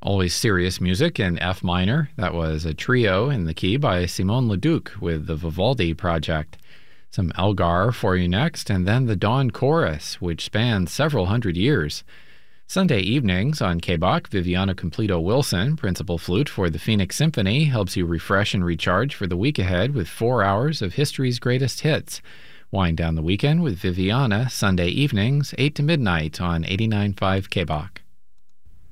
Always Serious Music in F minor. That was a trio in the key by Simone Leduc with the Vivaldi Project. Some Elgar for you next, and then the Dawn Chorus, which spans several hundred years. Sunday evenings on KBOK, Viviana Completo Wilson, principal flute for the Phoenix Symphony, helps you refresh and recharge for the week ahead with 4 hours of history's greatest hits. Wind down the weekend with Viviana, Sunday evenings, 8 to midnight on 89.5 KBOK.